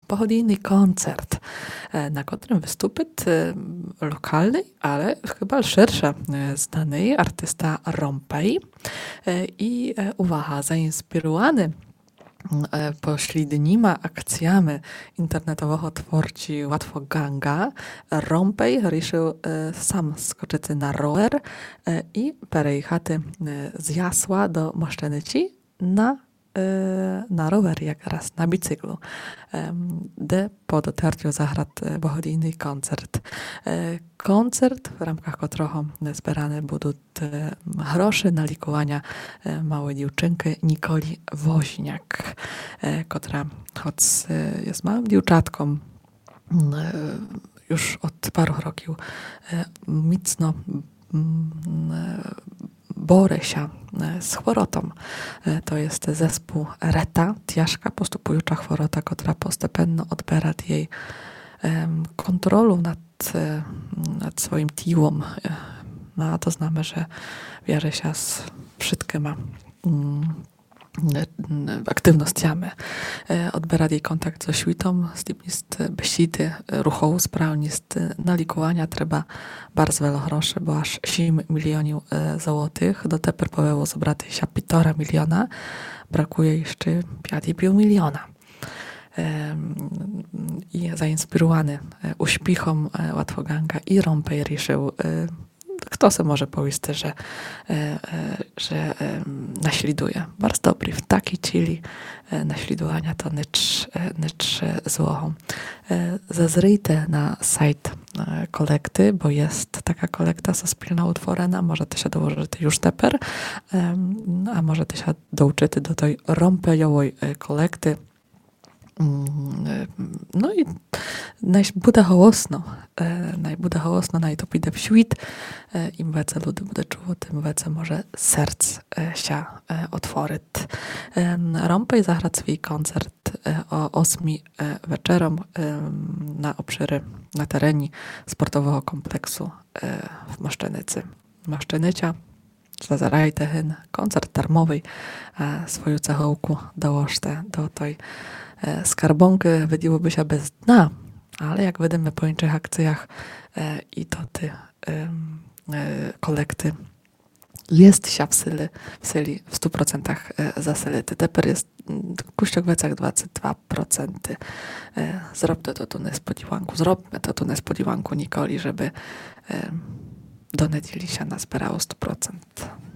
pohodijny koncert, na którym wystupy lokalnej, ale chyba szersze znanej artysta Rompej i uwaga, zainspirowany pośrednimi akcjami internetowego twórcy Łatwoganga, Rompej ruszył sam skoczyć na rower i przejechać z Jasła do Moszczenicy na rower, jak raz na bicyklu, де po dotarciu zagrać pochodijny koncert. Koncert, w ramach którego zbierane będą grosze na likowania małej dziewczynki Nikoli Woźniak, która choć jest małym dziewczatką, już od paru roków mocno borę się z chorotą. To jest zespół Reta, ciężka, postupująca chorota, która postępnie odbiera jej kontrolę nad swoim ciałem. No, a to znamy, że wierzy się z wszystkimi aktywnościami. Odbiera jej kontakt ze świtą, z tym jest besity, ruchową sprawność, na likowania trzeba bardzo wiele groszy, bo aż 7 milionów złotych, do tej pory było zebrane się 1,5 miliona, brakuje jeszcze 5,5 miliona. I zainspirowany uśpichom Łatwoganga i Rompej ruszył. Kto se może powiedzieć, że naśladuje. Bardzo dobry. W takiej chwili naśladowania to nicz złego. Zazryjcie na sajt kolekty, bo jest taka kolekta spilna utworena. Możecie się dołożyć już teper, a możecie się dołączyć do tej rompejowej kolekty. No i najbuda hołosno, to pójdę w świt. Im więcej ludzi będzie czuło, tym więcej może serc się otworzyć. Rompej zagra swój koncert o 8 wieczorem na terenie sportowego kompleksu w Moszczenicy. Moszczenica, zazarajcie koncert darmowy, swoją cechołku dołożcie do tej skarbonki, wydziłoby się bez dna, ale jak widzimy po innych akcjach i to kolekty jest się w syli w 100% zaselity. Teper jest kuściok wecach 22%. Zróbmy to tu niespodzianku Nikoli, żeby do niedzieli się nazbierało 100%.